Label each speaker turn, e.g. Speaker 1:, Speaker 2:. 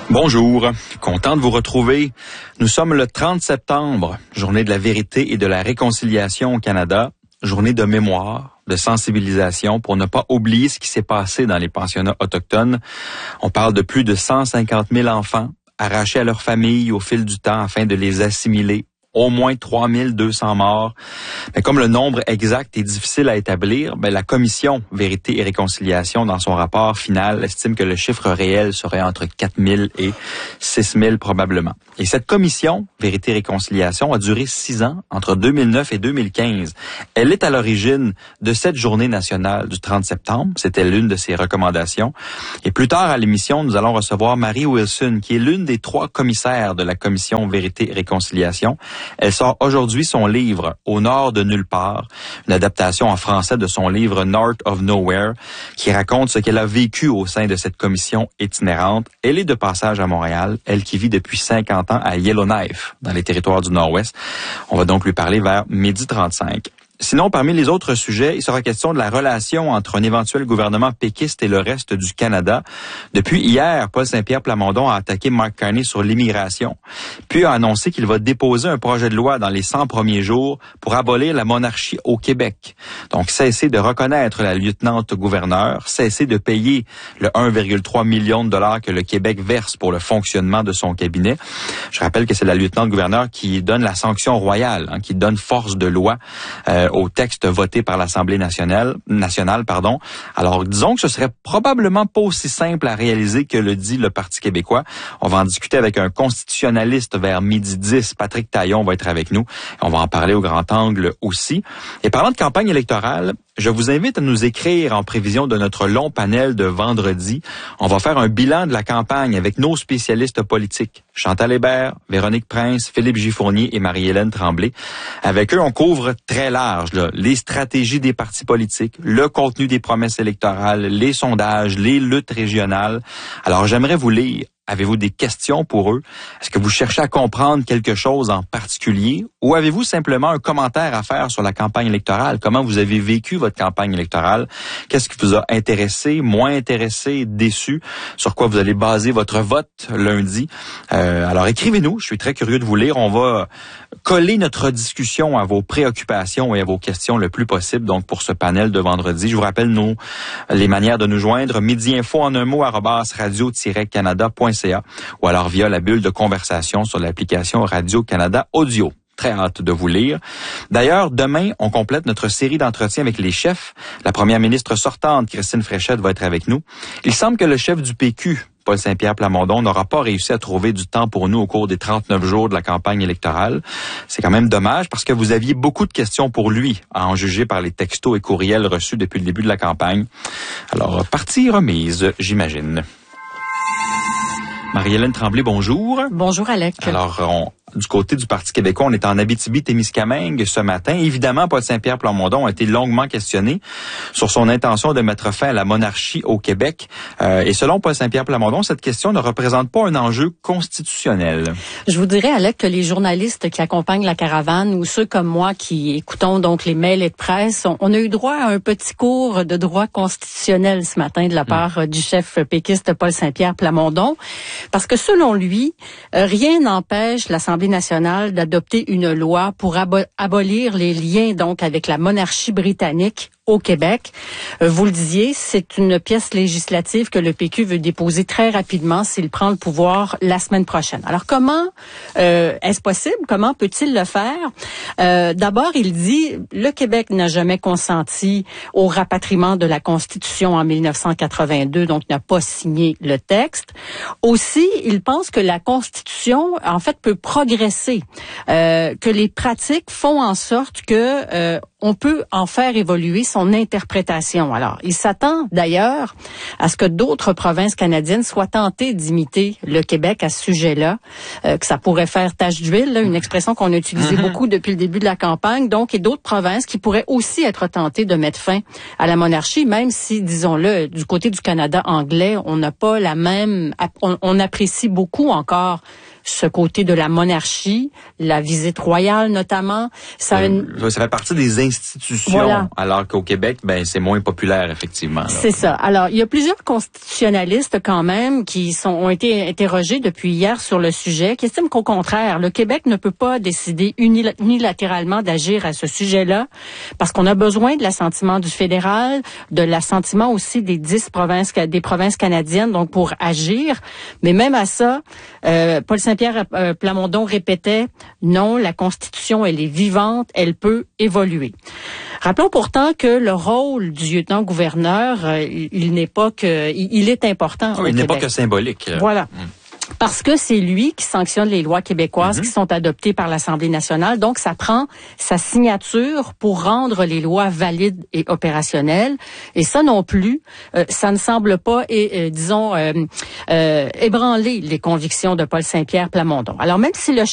Speaker 1: Bonjour, content de vous retrouver. Nous sommes le 30 septembre, journée de la vérité et de la réconciliation au Canada, journée de mémoire, de sensibilisation pour ne pas oublier ce qui s'est passé dans les pensionnats autochtones. On parle de plus de 150 000 enfants arrachés à leur famille au fil du temps afin de les assimiler. Au moins 3200 morts. Mais comme le nombre exact est difficile à établir, la commission Vérité et Réconciliation, dans son rapport final, estime que le chiffre réel serait entre 4000 et 6000 probablement. Et cette commission Vérité et Réconciliation a duré 6 ans, entre 2009 et 2015. Elle est à l'origine de cette journée nationale du 30 septembre. C'était l'une de ses recommandations. Et plus tard à l'émission, nous allons recevoir Marie Wilson, qui est l'une des 3 commissaires de la commission Vérité et Réconciliation. Elle sort aujourd'hui son livre « Au nord de nulle part », une adaptation en français de son livre « North of Nowhere », qui raconte ce qu'elle a vécu au sein de cette commission itinérante. Elle est de passage à Montréal, elle qui vit depuis 50 ans à Yellowknife, dans les territoires du Nord-Ouest. On va donc lui parler vers 12h35. Sinon, parmi les autres sujets, il sera question de la relation entre un éventuel gouvernement péquiste et le reste du Canada. Depuis hier, Paul Saint-Pierre Plamondon a attaqué Mark Carney sur l'immigration, puis a annoncé qu'il va déposer un projet de loi dans les 100 premiers jours pour abolir la monarchie au Québec. Donc, cesser de reconnaître la lieutenant-gouverneure, cesser de payer le 1,3 million de dollars que le Québec verse pour le fonctionnement de son cabinet. Je rappelle que c'est la lieutenant-gouverneure qui donne la sanction royale, qui donne force de loi au texte voté par l'Assemblée nationale. Alors, disons que ce serait probablement pas aussi simple à réaliser que le dit le Parti québécois. On va en discuter avec un constitutionnaliste vers 12h10. Patrick Taillon va être avec nous. On va en parler au grand angle aussi. Et parlant de campagne électorale, je vous invite à nous écrire en prévision de notre long panel de vendredi. On va faire un bilan de la campagne avec nos spécialistes politiques. Chantal Hébert, Véronique Prince, Philippe Gifournier et Marie-Hélène Tremblay. Avec eux, on couvre très large les stratégies des partis politiques, le contenu des promesses électorales, les sondages, les luttes régionales. Alors, j'aimerais vous lire. Avez-vous des questions pour eux? Est-ce que vous cherchez à comprendre quelque chose en particulier? Ou avez-vous simplement un commentaire à faire sur la campagne électorale? Comment vous avez vécu votre campagne électorale? Qu'est-ce qui vous a intéressé, moins intéressé, déçu? Sur quoi vous allez baser votre vote lundi? Alors écrivez-nous, je suis très curieux de vous lire. On va coller notre discussion à vos préoccupations et à vos questions le plus possible. Donc pour ce panel de vendredi, je vous rappelle les manières de nous joindre. Midi-info en un mot @radio-canada.ca ou alors via la bulle de conversation sur l'application Radio-Canada Audio. Très hâte de vous lire. D'ailleurs, demain, on complète notre série d'entretiens avec les chefs. La première ministre sortante, Christine Fréchette, va être avec nous. Il semble que le chef du PQ, Paul Saint-Pierre Plamondon, n'aura pas réussi à trouver du temps pour nous au cours des 39 jours de la campagne électorale. C'est quand même dommage parce que vous aviez beaucoup de questions pour lui, à en juger par les textos et courriels reçus depuis le début de la campagne. Alors, partie remise, j'imagine. Marie-Hélène Tremblay, bonjour.
Speaker 2: Bonjour, Alec.
Speaker 1: Alors, du côté du Parti québécois, on est en Abitibi-Témiscamingue ce matin. Évidemment, Paul Saint-Pierre Plamondon a été longuement questionné sur son intention de mettre fin à la monarchie au Québec. Et selon Paul Saint-Pierre Plamondon, cette question ne représente pas un enjeu constitutionnel.
Speaker 2: Je vous dirais, Alec, que les journalistes qui accompagnent la caravane ou ceux comme moi qui écoutons donc les mails et de presse, on a eu droit à un petit cours de droit constitutionnel ce matin de la part du chef péquiste Paul Saint-Pierre Plamondon. Parce que selon lui, rien n'empêche l'Assemblée nationale d'adopter une loi pour abolir les liens donc avec la monarchie britannique au Québec. Vous le disiez, c'est une pièce législative que le PQ veut déposer très rapidement s'il prend le pouvoir la semaine prochaine. Alors comment est-ce possible? Comment peut-il le faire? D'abord, il dit le Québec n'a jamais consenti au rapatriement de la Constitution en 1982, donc n'a pas signé le texte. Aussi, il pense que la Constitution, en fait, peut progresser, que les pratiques font en sorte que on peut en faire évoluer son interprétation. Alors, il s'attend d'ailleurs à ce que d'autres provinces canadiennes soient tentées d'imiter le Québec à ce sujet-là, que ça pourrait faire tache d'huile, là, une expression qu'on a utilisée beaucoup depuis le début de la campagne, donc, et d'autres provinces qui pourraient aussi être tentées de mettre fin à la monarchie, même si, disons-le, du côté du Canada anglais, on n'a pas la même, on apprécie beaucoup encore ce côté de la monarchie, la visite royale notamment. Ça
Speaker 1: fait partie des institutions, voilà. Alors qu'au Québec, c'est moins populaire, effectivement.
Speaker 2: C'est ça. Alors, il y a plusieurs constitutionnalistes quand même qui ont été interrogés depuis hier sur le sujet, qui estiment qu'au contraire, le Québec ne peut pas décider unilatéralement d'agir à ce sujet-là, parce qu'on a besoin de l'assentiment du fédéral, de l'assentiment aussi des 10 provinces canadiennes, donc pour agir. Mais même à ça, Paul Saint-Pierre Plamondon répétait, non, la Constitution, elle est vivante, elle peut évoluer. Rappelons pourtant que le rôle du lieutenant-gouverneur, il est important.
Speaker 1: Oui, il n'est pas que symbolique.
Speaker 2: Voilà. Parce que c'est lui qui sanctionne les lois québécoises qui sont adoptées par l'Assemblée nationale. Donc, ça prend sa signature pour rendre les lois valides et opérationnelles. Et ça non plus, ça ne semble pas, ébranler les convictions de Paul Saint-Pierre Plamondon. Alors, même si le